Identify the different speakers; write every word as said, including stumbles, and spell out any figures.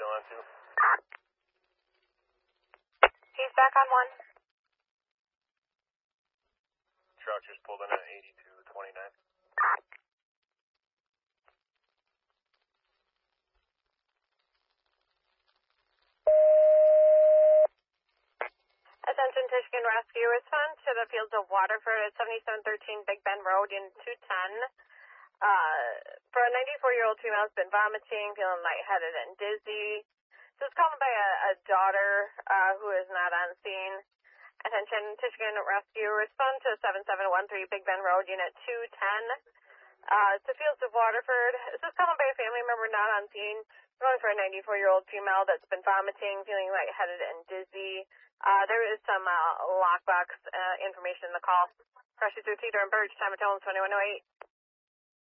Speaker 1: on two.
Speaker 2: He's back on one.
Speaker 1: Truck just pulled in at eighty-two twenty-nine.
Speaker 2: Attention Michigan Rescue, respond to the fields of Waterford at seventy-seven thirteen Big Bend Road in two ten. Uh, for a ninety-four-year-old female has been vomiting, feeling lightheaded and dizzy. This is called by a, a daughter uh, who is not on scene. Attention Michigan Rescue, respond to seven seven one three Big Bend Road, Unit two ten. Uh, it's the fields of Waterford. This is called by a family member not on scene. Going for a ninety-four-year-old female that's been vomiting, feeling lightheaded and dizzy. Uh, there is some uh, lockbox uh, information in the call. Pressure through Cedar and Birch, time of tone twenty-one oh eight.